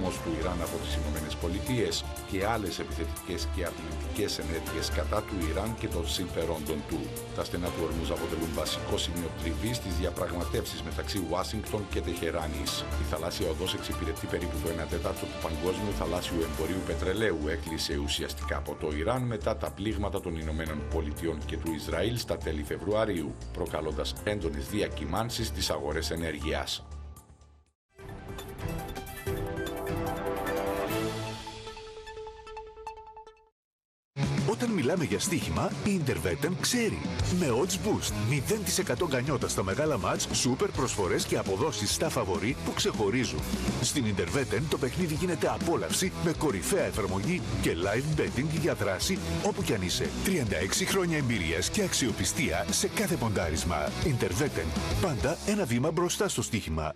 εκβιασμός του Ιράν από τις ΗΠΑ και άλλες επιθετικές και απειλητικές ενέργειες κατά του Ιράν και των συμφερόντων του. Τα στενά του Ορμούζ αποτελούν βασικό σημείο τριβής στις διαπραγματεύσεις μεταξύ Ουάσιγκτον και Τεχεράνης. Η θαλάσσια οδός εξυπηρετεί περίπου το 1/4 του παγκόσμιου θαλάσσιου εμπορίου πετρελαίου. Έκλεισε ουσιαστικά από το Ιράν μετά τα πλήγματα των Ηνωμένων Πολιτειών και του Ισραήλ στα τέλη Φεβρουαρίου, προκαλώντας έντονες διακυμάνσεις στις αγορές ενέργειας. Όταν μιλάμε για στοίχημα, η Interveten ξέρει. Με Odds Boost, 0% γκανιότα στα μεγάλα μάτς, σούπερ προσφορές και αποδόσεις στα φαβορί που ξεχωρίζουν. Στην Interveten το παιχνίδι γίνεται απόλαυση με κορυφαία εφαρμογή και live betting για δράση όπου κι αν είσαι. 36 χρόνια εμπειρίας και αξιοπιστία σε κάθε ποντάρισμα. Interveten, πάντα ένα βήμα μπροστά στο στοίχημα.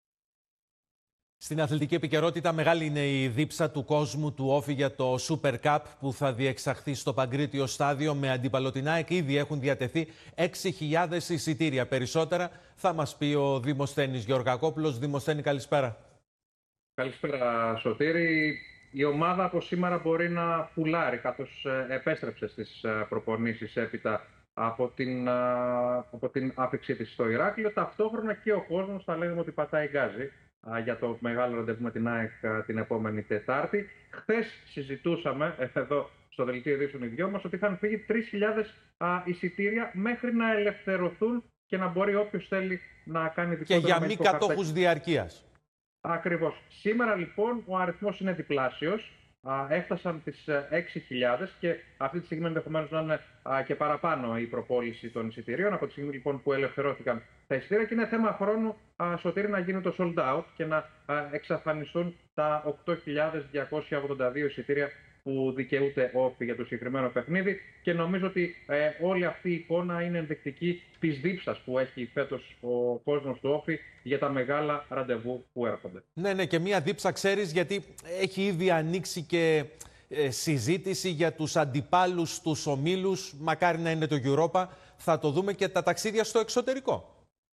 Στην αθλητική επικαιρότητα, μεγάλη είναι η δίψα του κόσμου του όφη για το Super Cup που θα διεξαχθεί στο Παγκρίτιο Στάδιο με αντίπαλο την ΑΕΚ. Ήδη έχουν διατεθεί 6.000 εισιτήρια. Περισσότερα θα μας πει ο Δημοσθένης Γεωργακόπουλος. Δημοσθένη, καλησπέρα. Καλησπέρα, Σωτήρη. Η ομάδα από σήμερα μπορεί να πουλάρει, καθώς επέστρεψε στις προπονήσεις έπειτα από την άφηξή της στο Ηράκλειο. Ταυτόχρονα και ο κόσμος θα λέγαμε ότι πατάει γκάζι για το μεγάλο ραντεβού με την ΑΕΚ την επόμενη Τετάρτη. Χθες συζητούσαμε εδώ στο δελτίο ειδήσεων οι δυο μας ότι είχαν φύγει 3.000 εισιτήρια μέχρι να ελευθερωθούν και να μπορεί όποιος θέλει να κάνει δικό του. Και για μη κατόχους διαρκείας. Ακριβώς. Σήμερα λοιπόν ο αριθμός είναι διπλάσιος. Έφτασαν τις 6.000 και αυτή τη στιγμή ενδεχομένως να είναι και παραπάνω η προπόληση των εισιτηρίων από τη στιγμή λοιπόν που ελευθερώθηκαν τα εισιτήρια και είναι θέμα χρόνου, Σωτήρη, να γίνει το sold out και να εξαφανιστούν τα 8.282 εισιτήρια που δικαιούται όφη για το συγκεκριμένο παιχνίδι και νομίζω ότι όλη αυτή η εικόνα είναι ενδεικτική της δίψας που έχει φέτος ο κόσμος του όφη για τα μεγάλα ραντεβού που έρχονται. Ναι, και μία δίψα ξέρεις γιατί έχει ήδη ανοίξει και συζήτηση για τους αντιπάλους, τους ομίλους, μακάρι να είναι το Europa, θα το δούμε και τα ταξίδια στο εξωτερικό.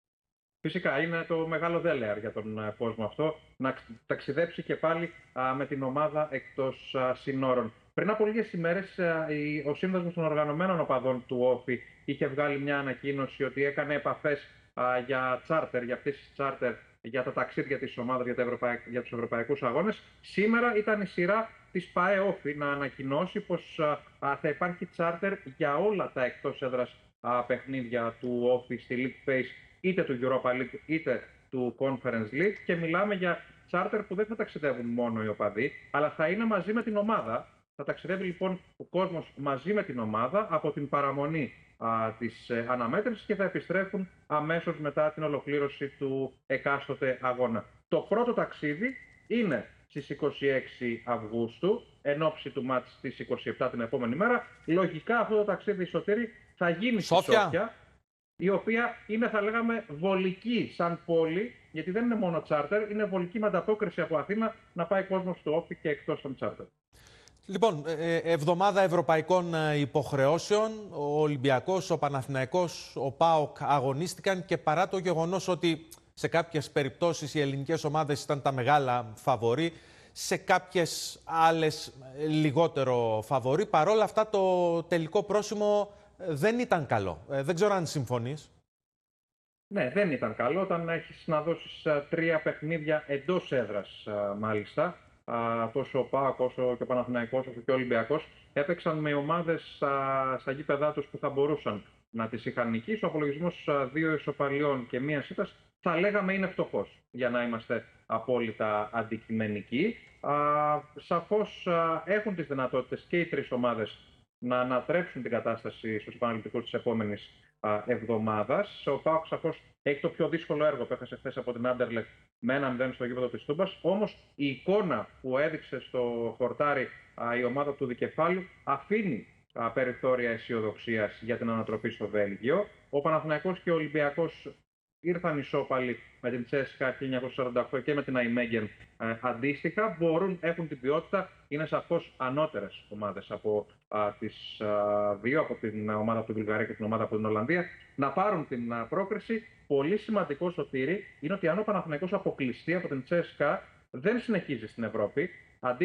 Φυσικά είναι το μεγάλο δέλεαρ για τον κόσμο αυτό να ταξιδέψει και πάλι με την ομάδα εκτός συνόρων. Πριν από λίγες ημέρες ο Σύνδεσμος των Οργανωμένων Οπαδών του όφη είχε βγάλει μια ανακοίνωση ότι έκανε επαφές για τσάρτερ, για πτήσεις τσάρτερ για τα ταξίδια της ομάδας για τους ευρωπαϊκούς αγώνες. Σήμερα ήταν η σειρά της ΠΑΕ Όφη να ανακοινώσει πως θα υπάρχει τσάρτερ για όλα τα εκτός έδρας παιχνίδια του όφη στη League Phase, είτε του Europa League είτε του Conference League, και μιλάμε για τσάρτερ που δεν θα ταξιδεύουν μόνο οι οπαδοί, αλλά θα είναι μαζί με την ομάδα. Θα ταξιδεύει λοιπόν ο κόσμος μαζί με την ομάδα από την παραμονή της αναμέτρησης και θα επιστρέφουν αμέσως μετά την ολοκλήρωση του εκάστοτε αγώνα. Το πρώτο ταξίδι είναι στις 26 Αυγούστου, εν ώψη του μάτς στις 27 την επόμενη μέρα. Λογικά αυτό το ταξίδι, Σωτήρη, θα γίνει στη Σόφια, η οποία είναι, θα λέγαμε, βολική σαν πόλη, γιατί δεν είναι μόνο τσάρτερ, είναι βολική με ανταπόκριση από Αθήνα να πάει κόσμος στο όφη και εκτός των τσάρτερ. Λοιπόν, εβδομάδα ευρωπαϊκών υποχρεώσεων, ο Ολυμπιακός, ο Παναθηναϊκός, ο ΠΑΟΚ αγωνίστηκαν και παρά το γεγονός ότι σε κάποιες περιπτώσεις οι ελληνικές ομάδες ήταν τα μεγάλα φαβορί, σε κάποιες άλλες λιγότερο φαβορί, παρόλα αυτά το τελικό πρόσημο δεν ήταν καλό. Δεν ξέρω αν συμφωνείς. Ναι, δεν ήταν καλό όταν έχεις να δώσεις 3 παιχνίδια εντός έδρας μάλιστα. Τόσο ο ΠΑΟΚ όσο και ο Παναθηναϊκός όσο και ο Ολυμπιακός έπαιξαν με ομάδες στα γήπεδά τους που θα μπορούσαν να τις είχαν νικήσει. Ο απολογισμός 2 ισοπαλιών και 1 ήττας θα λέγαμε είναι φτωχός, για να είμαστε απόλυτα αντικειμενικοί. Σαφώς έχουν τις δυνατότητες και οι 3 ομάδες να ανατρέψουν την κατάσταση στους επαναληπτικούς της επόμενης εβδομάδας. Ο ΠΑΟΚ σαφώς έχει το πιο δύσκολο έργο που έχασε χθες από την Άντερλεχτ με 1-0 στο γήπεδο της Τούμπας. Όμως η εικόνα που έδειξε στο χορτάρι η ομάδα του Δικεφάλου αφήνει περιθώρια αισιοδοξίας για την ανατροπή στο Βέλγιο. Ο Παναθηναϊκός και ο Ολυμπιακός ήρθαν ισόπαλοι με την Τσέσκα 1948 και με την Αϊμέγεν αντίστοιχα. Έχουν την ποιότητα, είναι σαφώς ανώτερες ομάδες από τις δύο, από την ομάδα από την Βουλγαρία και την ομάδα από την Ολλανδία, να πάρουν την πρόκριση. Πολύ σημαντικό, Σωτήρη, είναι ότι αν ο Παναθηναϊκός αποκλειστεί από την Τσέσκα, δεν συνεχίζει στην Ευρώπη. Αντί